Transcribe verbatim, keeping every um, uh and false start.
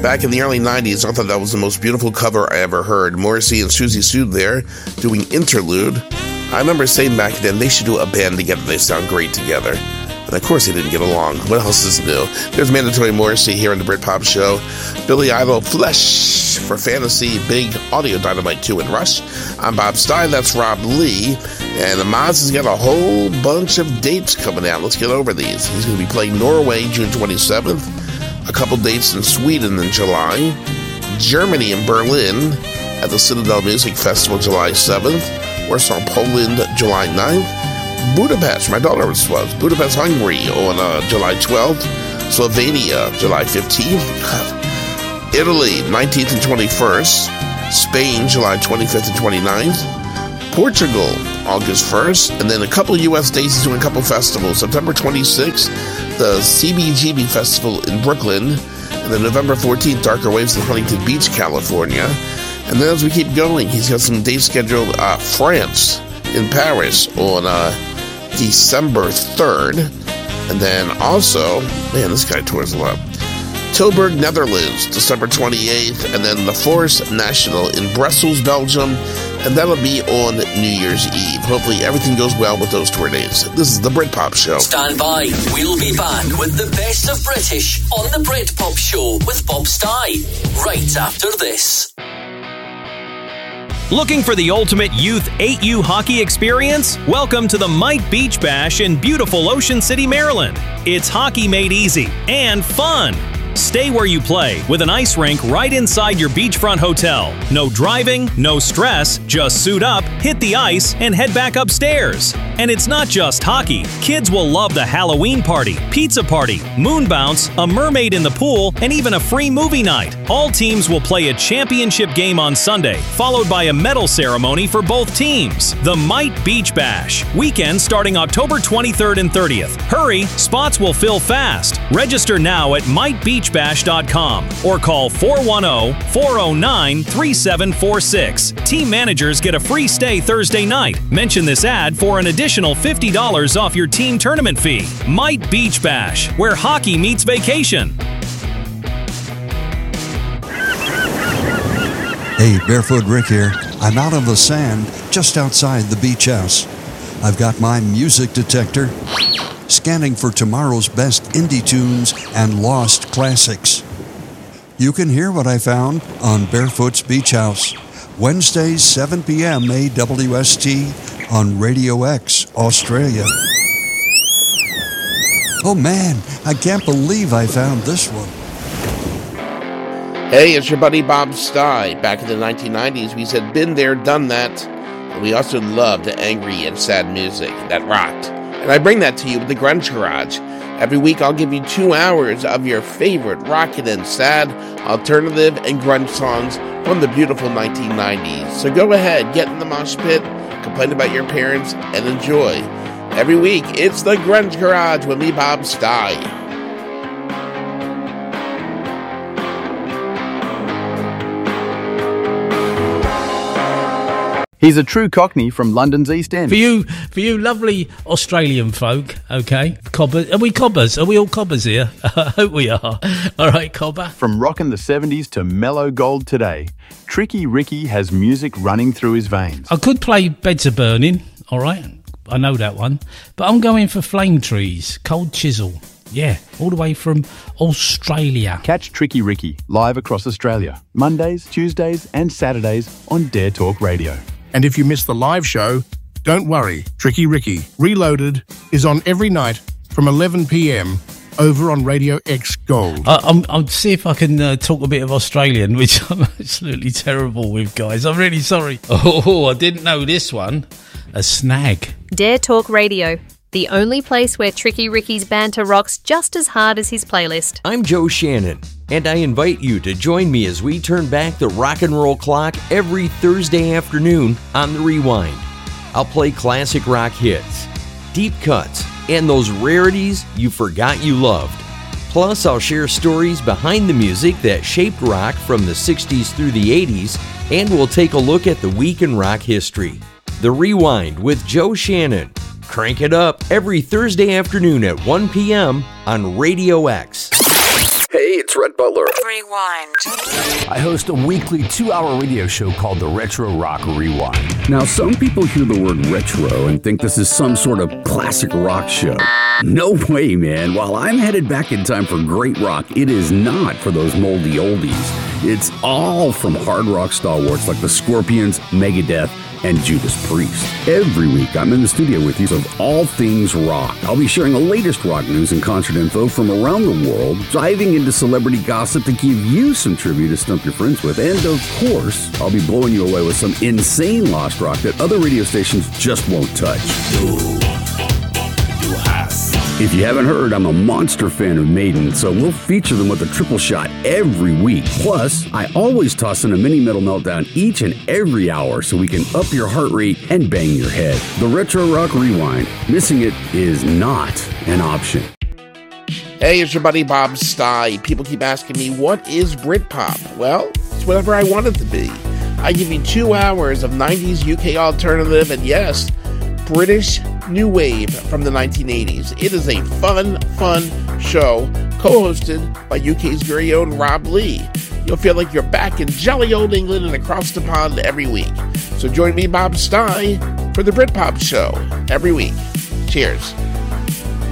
Back in the early nineties, I thought that was the most beautiful cover I ever heard. Morrissey and Susie Sue there doing Interlude. I remember saying back then they should do a band together. They sound great together. And of course they didn't get along. What else is new? There's Mandatory Morrissey here on the Britpop Show. Billy Idol, Flesh for Fantasy, Big, Audio Dynamite two, and Rush. I'm Bob Stein, that's Rob Lee. And Maz has got a whole bunch of dates coming out. Let's get over these. He's going to be playing Norway June twenty-seventh. A couple dates in Sweden in July. Germany and Berlin at the Citadel Music Festival July seventh. Warsaw, Poland, July ninth. Budapest, my daughter was, was Budapest, Hungary on uh, July twelfth. Slovenia, July fifteenth. God. Italy, nineteenth and twenty-first. Spain, July twenty-fifth and twenty-ninth. Portugal, August first. And then a couple U S dates, he's doing a couple festivals. September twenty-sixth, the C B G B Festival in Brooklyn. And then November fourteenth, Darker Waves in Huntington Beach, California. And then as we keep going, he's got some dates scheduled. Uh, France, in Paris on uh, December third. And then also, man, this guy tours a lot. Tilburg, Netherlands, December twenty-eighth. And then the Forest National in Brussels, Belgium. And that'll be on New Year's Eve. Hopefully everything goes well with those tour dates. This is the Britpop Show. Stand by. We'll be back with the best of British on the Britpop Show with Bob Stye right after this. Looking for the ultimate youth eight U hockey experience? Welcome to the Mite Beach Bash in beautiful Ocean City, Maryland. It's hockey made easy and fun. Stay where you play with an ice rink right inside your beachfront hotel. No driving, no stress, just suit up, hit the ice, and head back upstairs. And it's not just hockey. Kids will love the Halloween party, pizza party, moon bounce, a mermaid in the pool, and even a free movie night. All teams will play a championship game on Sunday, followed by a medal ceremony for both teams. The Mite Beach Bash. Weekend starting October twenty-third and thirtieth. Hurry, spots will fill fast. Register now at mite beach bash dot com or call four one zero, four zero nine, three seven four six. Team managers get a free stay Thursday night. Mention this ad for an additional fifty dollars off your team tournament fee. Mite Beach Bash, where hockey meets vacation. Hey, Barefoot Rick here. I'm out on the sand just outside the beach house. I've got my music detector scanning for tomorrow's best indie tunes and lost classics. You can hear what I found on Barefoot's Beach House, Wednesdays, seven p.m. A W S T on Radio X, Australia. Oh man, I can't believe I found this one. Hey, it's your buddy Bob Stye. Back in the nineteen nineties, we said been there, done that. And we also loved the angry and sad music that rocked. And I bring that to you with the Grunge Garage. Every week I'll give you two hours of your favorite rockin' and sad, alternative, and grunge songs from the beautiful nineteen nineties. So go ahead, get in the mosh pit, complain about your parents, and enjoy. Every week, it's the Grunge Garage with me, Bob Stye. He's a true Cockney from London's East End. For you, for you lovely Australian folk, okay? Cobbers, are we cobbers? Are we all cobbers here? I hope we are. All right, cobber. From rockin' the seventies to mellow gold today, Tricky Ricky has music running through his veins. I could play Beds Are Burning, all right? I know that one. But I'm going for Flame Trees, Cold Chisel. Yeah, all the way from Australia. Catch Tricky Ricky live across Australia, Mondays, Tuesdays and Saturdays on Dare Talk Radio. And if you miss the live show, don't worry. Tricky Ricky Reloaded is on every night from eleven p.m. over on Radio X Gold. I, I'm, I'll see if I can uh, talk a bit of Australian, which I'm absolutely terrible with, guys. I'm really sorry. Oh, I didn't know this one. A snag. Dare Talk Radio, the only place where Tricky Ricky's banter rocks just as hard as his playlist. I'm Joe Shannon, and I invite you to join me as we turn back the rock and roll clock every Thursday afternoon on The Rewind. I'll play classic rock hits, deep cuts, and those rarities you forgot you loved. Plus, I'll share stories behind the music that shaped rock from the sixties through the eighties, and we'll take a look at the week in rock history. The Rewind with Joe Shannon. Crank it up every Thursday afternoon at one p.m. on Radio X. Hey, Hey, it's Red Butler. Rewind. I host a weekly two-hour radio show called the Retro Rock Rewind. Now, some people hear the word retro and think this is some sort of classic rock show. No way, man. While I'm headed back in time for great rock, it is not for those moldy oldies. It's all from hard rock stalwarts like the Scorpions, Megadeth, and Judas Priest. Every week, I'm in the studio with you of all things rock. I'll be sharing the latest rock news and concert info from around the world, diving into celebrity gossip to give you some trivia to stump your friends with, and of course, I'll be blowing you away with some insane lost rock that other radio stations just won't touch. If you haven't heard, I'm a monster fan of Maiden, so we'll feature them with a triple shot every week. Plus, I always toss in a mini metal meltdown each and every hour so we can up your heart rate and bang your head. The Retro Rock Rewind. Missing it is not an option. Hey, it's your buddy Bob Stye. People keep asking me, what is Britpop? Well, it's whatever I want it to be. I give you two hours of nineties U K alternative and, yes, British new wave from the nineteen eighties. It is a fun, fun show co-hosted by U K's very own Rob Lee. You'll feel like you're back in jolly old England and across the pond every week. So join me, Bob Stye, for the Britpop show every week. Cheers.